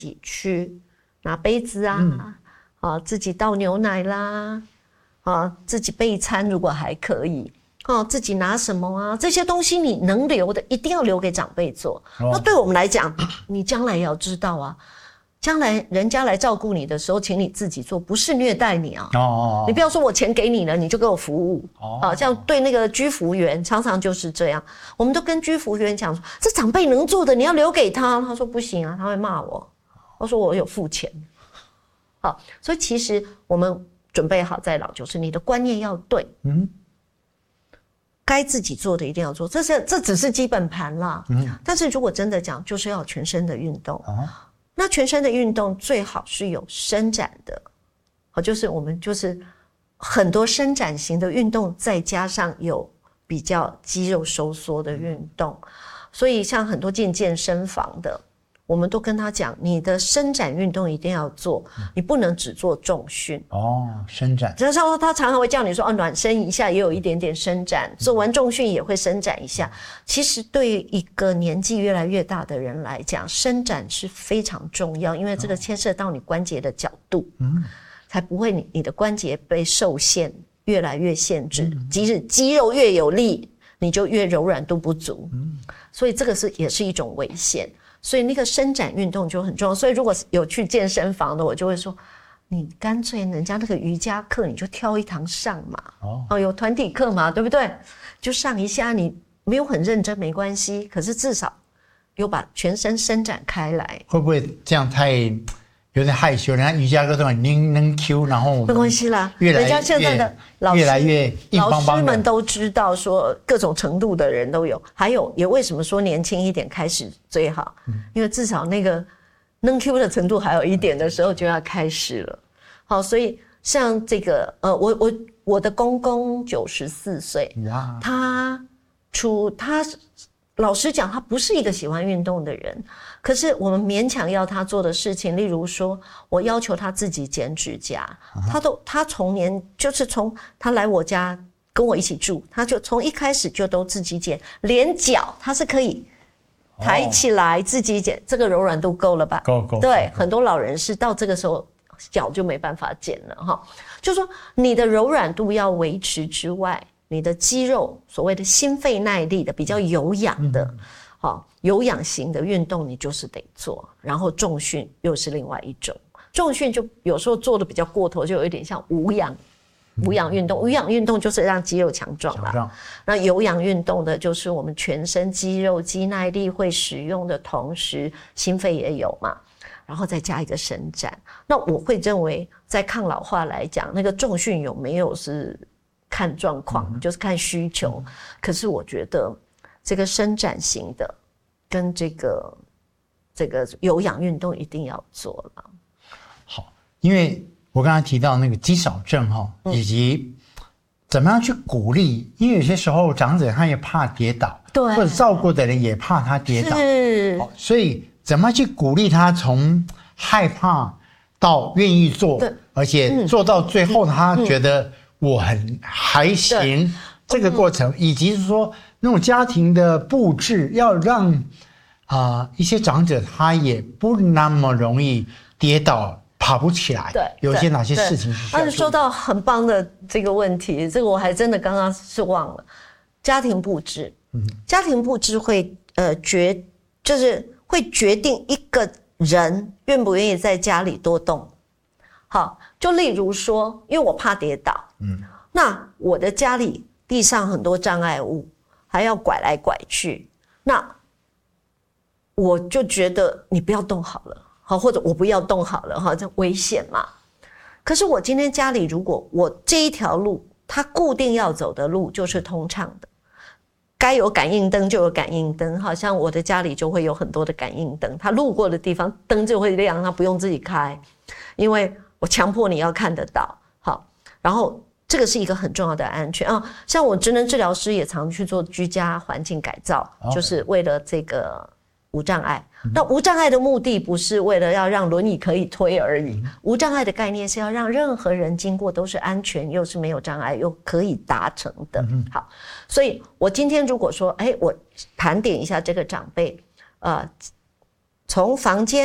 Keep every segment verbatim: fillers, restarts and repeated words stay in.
己去拿杯子啊，嗯、啊，自己倒牛奶啦，啊，自己备餐如果还可以，啊，自己拿什么啊，这些东西你能留的一定要留给长辈做。哦、那对我们来讲，你将来也要知道啊。将来人家来照顾你的时候，请你自己做，不是虐待你啊！哦哦哦你不要说我钱给你了，你就给我服务哦。啊，这样对那个居服员常常就是这样。我们都跟居服员讲说，这长辈能做的你要留给他。他说不行啊，他会骂我。我说我有付钱。好，所以其实我们准备好再老，就是你的观念要对，嗯，该自己做的一定要做，这是这只是基本盘啦。嗯，但是如果真的讲，就是要全身的运动。哦那全身的运动最好是有伸展的，好，就是我们就是很多伸展型的运动，再加上有比较肌肉收缩的运动，所以像很多进健身房的，我们都跟他讲，你的伸展运动一定要做，你不能只做重训哦，伸展。 就是说他常常会叫你说，哦，暖身一下，也有一点点伸展，做完重训也会伸展一下。其实对于一个年纪越来越大的人来讲，伸展是非常重要，因为这个牵涉到你关节的角度，嗯，才不会你你的关节被受限，越来越限制。即使肌肉越有力，你就越柔软度不足，嗯，所以这个是也是一种危险。所以那个伸展运动就很重要，所以如果有去健身房的，我就会说，你干脆人家那个瑜伽课你就挑一堂上嘛，哦，哦有团体课嘛，对不对？就上一下，你没有很认真没关系，可是至少有把全身伸展开来。 会不会这样太有点害羞？人家瑜伽课都很能能 Q， 然后没关系啦， 越来人家现在的老师越来越硬邦邦的， 老师们都知道说各种程度的人都有，还有也为什么说年轻一点开始最好，嗯、因为至少那个能 Q 的程度还有一点的时候就要开始了。好，所以像这个呃，我我我的公公九十四岁，哇，他出他。老实讲，他不是一个喜欢运动的人，可是我们勉强要他做的事情，例如说，我要求他自己剪指甲，啊、他都他从年就是从他来我家跟我一起住，他就从一开始就都自己剪，连脚他是可以抬起来自己剪，哦、这个柔软度够了吧？ 够够。 对，很多老人是到这个时候脚就没办法剪了哈，就说你的柔软度要维持之外。你的肌肉所谓的心肺耐力的比较有氧的，嗯哦、有氧型的运动你就是得做，然后重训又是另外一种，重训就有时候做的比较过头，就有一点像无氧无氧运动，无氧运动就是让肌肉强壮啦。那有氧运动的就是我们全身肌肉肌耐力会使用的同时，心肺也有嘛。然后再加一个伸展。那我会认为，在抗老化来讲，那个重训有没有是？看状况，嗯、就是看需求。嗯、可是我觉得这个伸展型的跟这个这个有氧运动一定要做了。 好，因为我刚才提到那个肌少症哈，嗯、以及怎么样去鼓励，因为有些时候长者他也怕跌倒， 对， 或者照顾的人也怕他跌倒， 是， 所以怎么去鼓励他从害怕到愿意做，而且做到最后他觉得。嗯我很还行，这个过程，以及是说那种家庭的布置，要让啊、呃、一些长者他也不那么容易跌倒，爬不起来。 对， 有些哪些事情是需要？ 但是说到很棒的这个问题，这个我还真的刚刚是忘了。家庭布置，嗯，家庭布置会呃决就是会决定一个人愿不愿意在家里多动。好，就例如说，因为我怕跌倒，嗯，那我的家里地上很多障碍物，还要拐来拐去，那我就觉得你不要动好了，好，或者我不要动好了，哈，这危险嘛。可是我今天家里如果我这一条路，它固定要走的路就是通畅的，该有感应灯就有感应灯，好像我的家里就会有很多的感应灯，它路过的地方灯就会亮，它不用自己开，因为我强迫你要看得到，好，然后这个是一个很重要的安全啊。像我职能治疗师也常去做居家环境改造， okay. 就是为了这个无障碍。嗯、那无障碍的目的不是为了要让轮椅可以推而已，嗯、无障碍的概念是要让任何人经过都是安全，又是没有障碍，又可以达成的。嗯、好，所以我今天如果说，哎，我盘点一下这个长辈，呃，从房间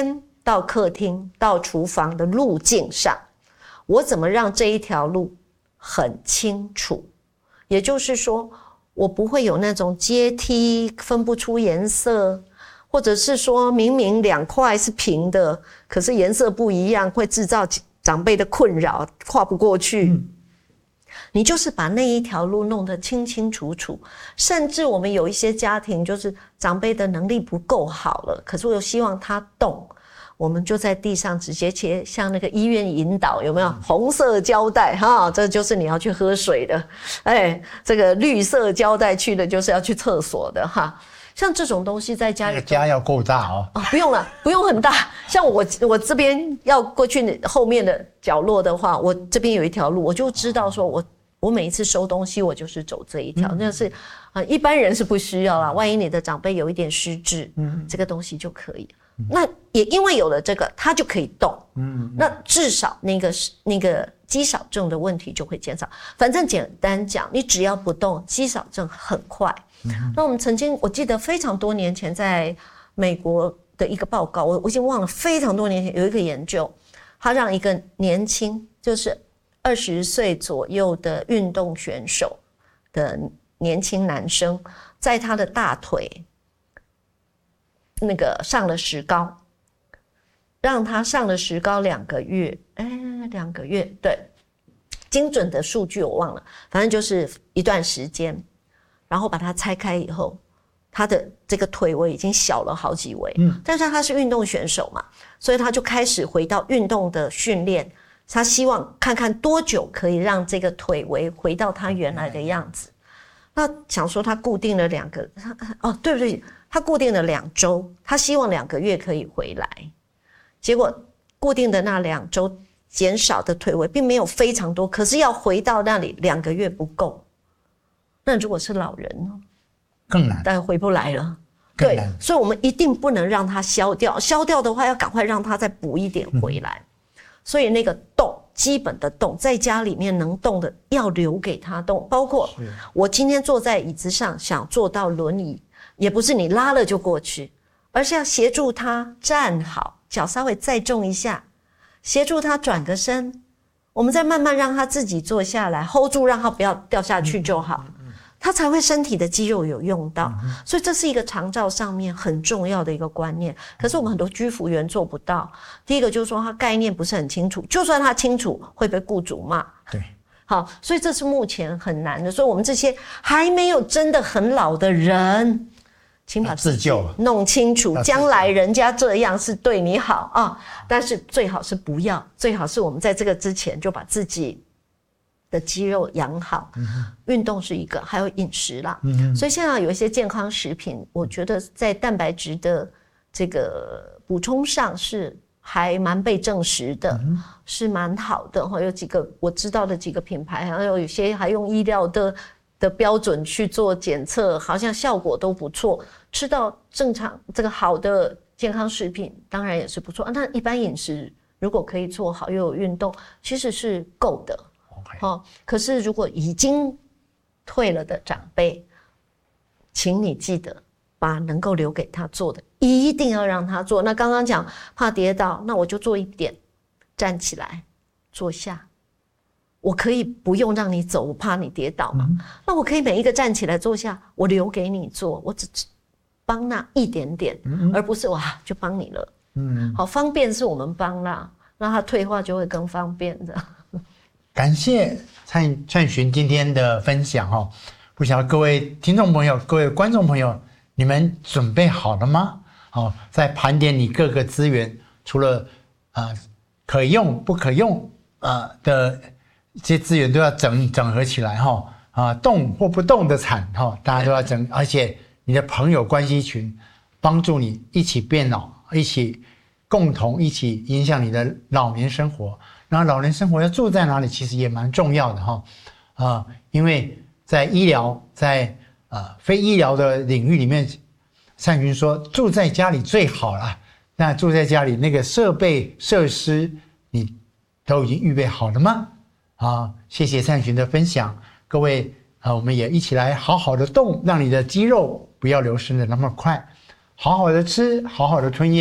到客厅到厨房的路径上，我怎么让这一条路很清楚？也就是说，我不会有那种阶梯分不出颜色，或者是说明明两块是平的，可是颜色不一样，会制造长辈的困扰，跨不过去。嗯，你就是把那一条路弄得清清楚楚，甚至我们有一些家庭就是长辈的能力不够好了，可是我又希望他动，我们就在地上直接切，像那个医院引导有没有？红色胶带哈，这就是你要去喝水的，哎，这个绿色胶带去的就是要去厕所的哈。像这种东西在家里， 家要够大哦。 哦，不用了，不用很大。像我我这边要过去后面的角落的话，我这边有一条路，我就知道说我我每一次收东西，我就是走这一条，嗯、那是啊、呃，一般人是不需要啦。万一你的长辈有一点失智，嗯，这个东西就可以。嗯、那也因为有了这个，他就可以动，嗯，那至少那个那个肌少症的问题就会减少。反正简单讲，你只要不动，肌少症很快。嗯、那我们曾经，我记得非常多年前在美国的一个报告，我我已经忘了，非常多年前有一个研究，他让一个年轻，就是二十岁左右的运动选手的年轻男生，在他的大腿那个上了石膏，让他上了石膏两个月，哎，两个月，对，精准的数据我忘了，反正就是一段时间，然后把它拆开以后，他的这个腿围已经小了好几围，嗯，但是他是运动选手嘛，所以他就开始回到运动的训练，他希望看看多久可以让这个腿围回到他原来的样子。那想说他固定了两个，哦，对不对？他固定了两周，他希望两个月可以回来。结果固定的那两周减少的腿围并没有非常多，可是要回到那里两个月不够。那如果是老人呢？ 更难， 但回不来了。对，所以我们一定不能让它消掉，消掉的话要赶快让它再补一点回来。嗯、所以那个动，基本的动，在家里面能动的要留给他动，包括我今天坐在椅子上想坐到轮椅，也不是你拉了就过去，而是要协助他站好，脚稍微再重一下，协助他转个身，我们再慢慢让他自己坐下来 hold 住，让他不要掉下去就好。嗯他才会身体的肌肉有用到，所以这是一个长照上面很重要的一个观念。可是我们很多居服员做不到。第一个就是说他概念不是很清楚，就算他清楚会被雇主骂。 对， 好，所以这是目前很难的。所以我们这些还没有真的很老的人，请把自己弄清楚，将来人家这样是对你好啊，但是最好是不要，最好是我们在这个之前就把自己的肌肉养好，运动是一个，还有饮食啦。嗯、所以现在有一些健康食品，我觉得在蛋白质的这个补充上是还蛮被证实的，嗯、是蛮好的。有几个我知道的几个品牌，还有有些还用医疗的的标准去做检测，好像效果都不错。吃到正常这个好的健康食品，当然也是不错。啊、那一般饮食如果可以做好，又有运动，其实是够的。哦，可是如果已经退了的长辈，请你记得把能够留给他做的一定要让他做。那刚刚讲怕跌倒，那我就做一点，站起来坐下，我可以不用让你走，我怕你跌倒嘛。嗯、那我可以每一个站起来坐下，我留给你做，我只帮那一点点，嗯、而不是哇就帮你了。嗯，好，方便是我们帮啦，那他退化就会更方便的。 感谢蔡蔡寻今天的分享哦，不晓得各位听众朋友、各位观众朋友，你们准备好了吗？哦，在盘点你各个资源，除了啊、呃、可用不可用啊、呃、的这些资源都要整整合起来哈、哦、啊，动或不动的产哈、哦，大家都要整，而且你的朋友关系群帮助你一起变老，一起共同一起影响你的老年生活。然后老人生活要住在哪里，其实也蛮重要的哈，啊、呃，因为在医疗，在呃非医疗的领域里面，善群说住在家里最好了。那住在家里那个设备设施，你都已经预备好了吗？啊，谢谢善群的分享，各位啊，我们也一起来好好的动，让你的肌肉不要流失的那么快，好好的吃，好好的吞咽，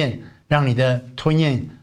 让你的吞咽